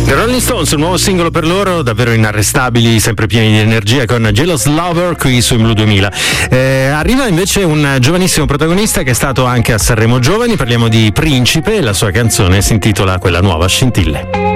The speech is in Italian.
The Rolling Stones, un nuovo singolo per loro, davvero inarrestabili, sempre pieni di energia, con Jealous Lover qui su Blu 2000. Arriva invece un giovanissimo protagonista che è stato anche a Sanremo Giovani, parliamo di Principe, la sua canzone si intitola Quella nuova scintille.